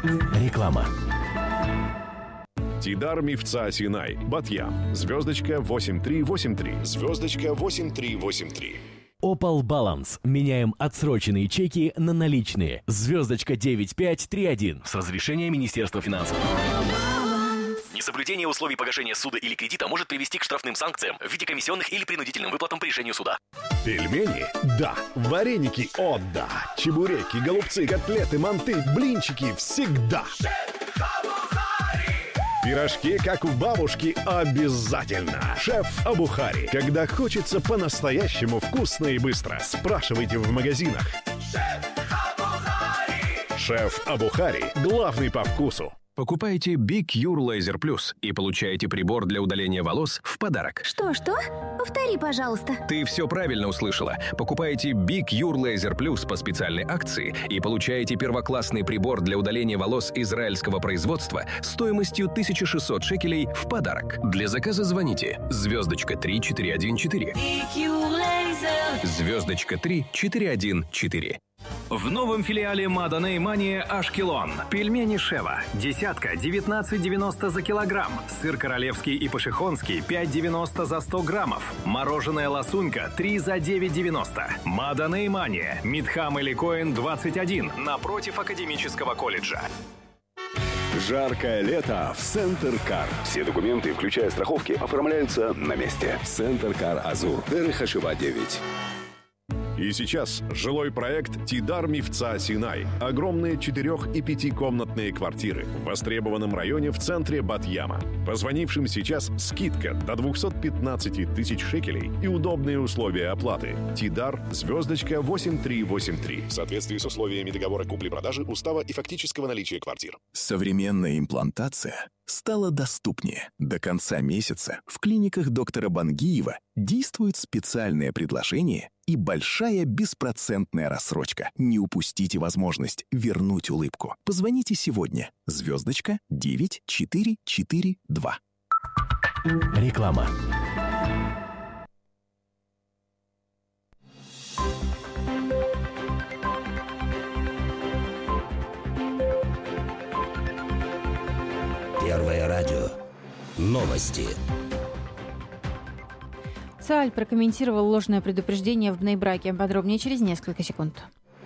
Реклама. Тидар Мифца Синай. Батьям. Звездочка 8383. Звездочка 8383. Opal Balance. Меняем отсроченные чеки на наличные. Звездочка 9531. С разрешения Министерства финансов. Несоблюдение условий погашения суда или кредита может привести к штрафным санкциям в виде комиссионных или принудительным выплатам по решению суда. Пельмени? Да. Вареники? О, да. Чебуреки, голубцы, котлеты, манты, блинчики? Всегда. Пирожки, как у бабушки, обязательно. Шеф Абухари. Когда хочется по-настоящему вкусно и быстро, спрашивайте в магазинах. Шеф Абухари. Главный по вкусу. Покупайте Big Cure Laser Plus и получаете прибор для удаления волос в подарок. Что? Повтори, пожалуйста. Ты все правильно услышала. Покупайте Big Cure Laser Plus по специальной акции и получаете первоклассный прибор для удаления волос израильского производства стоимостью 1600 шекелей в подарок. Для заказа звоните звездочка 3414. Звездочка 3414. В новом филиале Маданей Мания Ашкелон. Пельмени Шева. Десятка 19,90 за килограмм. Сыр королевский и пашихонский 5,90 за 100 граммов. Мороженое ласунька 3 за 9,90. Маданей Мания. Мидхам или Коэн 21. Напротив Академического колледжа. Жаркое лето в Центр Кар. Все документы, включая страховки, оформляются на месте. Центр Кар Азур. Дерехашева 9. И сейчас жилой проект «Тидар Мифца Синай». Огромные 4- и 5-комнатные квартиры в востребованном районе в центре Батьяма. Позвонившим сейчас скидка до 215 тысяч шекелей и удобные условия оплаты. «Тидар», звездочка 8383. В соответствии с условиями договора купли-продажи, устава и фактического наличия квартир. Современная имплантация стала доступнее. До конца месяца в клиниках доктора Бангиева действует специальное предложение и большая беспроцентная рассрочка. Не упустите возможность вернуть улыбку. Позвоните сегодня. Звездочка 9442. Реклама. Первое радио. Новости. Цааль прокомментировал ложное предупреждение в Бней-Браке. Подробнее через несколько секунд.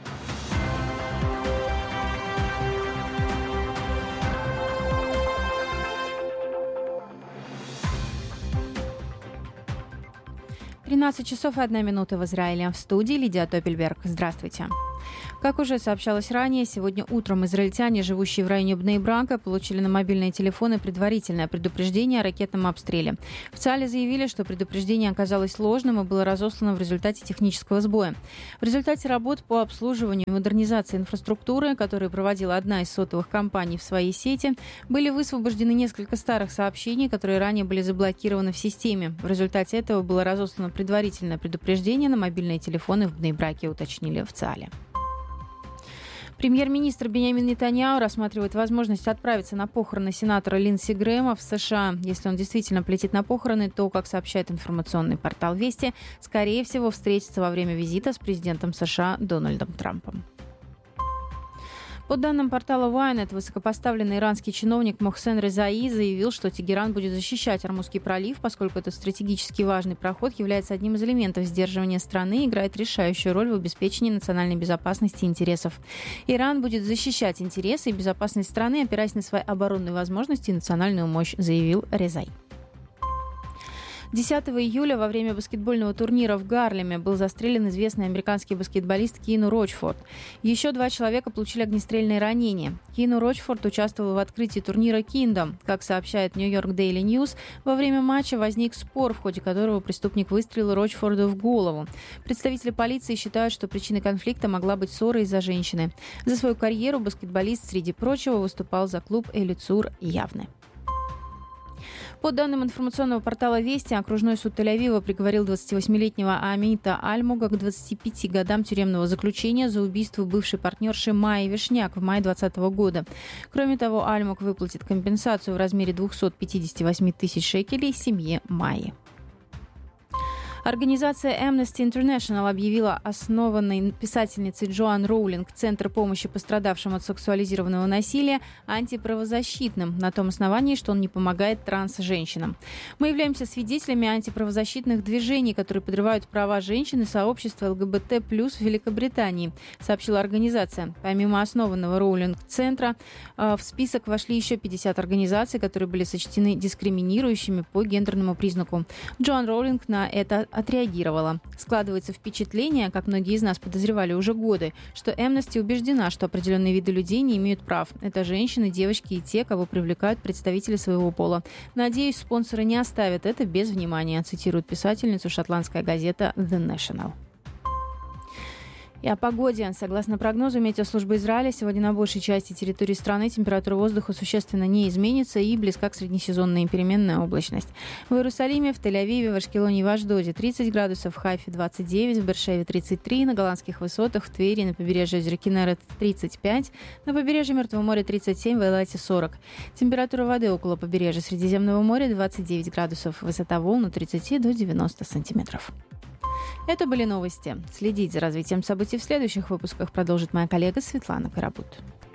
часов и 1 минута в Израиле. В студии Лидия Топельберг. Здравствуйте. Как уже сообщалось ранее, сегодня утром израильтяне, живущие в районе Бней-Брака, получили на мобильные телефоны предварительное предупреждение о ракетном обстреле. В ЦАЛе заявили, что предупреждение оказалось ложным и было разослано в результате технического сбоя. В результате работ по обслуживанию и модернизации инфраструктуры, которые проводила одна из сотовых компаний в своей сети, были высвобождены несколько старых сообщений, которые ранее были заблокированы в системе. В результате этого было разослано предварительное предупреждение на мобильные телефоны в Бней-Браке, уточнили в ЦАЛе. Премьер-министр Биньямин Нетаньяху рассматривает возможность отправиться на похороны сенатора Линдси Грэма в США. Если он действительно полетит на похороны, то, как сообщает информационный портал «Вести», скорее всего, встретится во время визита с президентом США Дональдом Трампом. По данным портала Ynet, высокопоставленный иранский чиновник Мохсен Резаи заявил, что Тегеран будет защищать Ормузский пролив, поскольку этот стратегически важный проход является одним из элементов сдерживания страны и играет решающую роль в обеспечении национальной безопасности и интересов. Иран будет защищать интересы и безопасность страны, опираясь на свои оборонные возможности и национальную мощь, заявил Резаи. 10 июля во время баскетбольного турнира в Гарлеме был застрелен известный американский баскетболист Кину Рочфорд. Еще 2 человека получили огнестрельные ранения. Кину Рочфорд участвовал в открытии турнира Kingdom. Как сообщает Нью-Йорк Дейли Ньюс, во время матча возник спор, в ходе которого преступник выстрелил Рочфорду в голову. Представители полиции считают, что причиной конфликта могла быть ссора из-за женщины. За свою карьеру баскетболист, среди прочего, выступал за клуб Элицур Явне. По данным информационного портала «Вести», окружной суд Тель-Авива приговорил 28-летнего Амита Альмуга к 25 годам тюремного заключения за убийство бывшей партнерши Майи Вишняк в мае 2020 года. Кроме того, Альмуг выплатит компенсацию в размере 258 тысяч шекелей семье Майи. Организация Amnesty International объявила основанной писательницей Джоан Роулинг Центр помощи пострадавшим от сексуализированного насилия антиправозащитным на том основании, что он не помогает транс-женщинам. Мы являемся свидетелями антиправозащитных движений, которые подрывают права женщин и сообщества ЛГБТ+ в Великобритании, сообщила организация. Помимо основанного Роулинг-центра, в список вошли еще 50 организаций, которые были сочтены дискриминирующими по гендерному признаку. Джоан Роулинг на это отреагировала. Складывается впечатление, как многие из нас подозревали уже годы, что Amnesty убеждена, что определенные виды людей не имеют прав. Это женщины, девочки и те, кого привлекают представители своего пола. Надеюсь, спонсоры не оставят это без внимания, цитирует писательницу шотландская газета The National. И о погоде. Согласно прогнозу метеослужбы Израиля, сегодня на большей части территории страны температура воздуха существенно не изменится и близка к среднесезонной, переменная облачность. В Иерусалиме, в Тель-Авиве, в Ашкелоне и в Ашдоде 30 градусов, в Хайфе 29, в Бершеве 33, на Голландских высотах, в Твери, на побережье озера Кинерет 35, на побережье Мертвого моря 37, в Эйлате 40. Температура воды около побережья Средиземного моря 29 градусов, высота волн от 30 до 90 сантиметров. Это были новости. Следить за развитием событий в следующих выпусках продолжит моя коллега Светлана Карабут.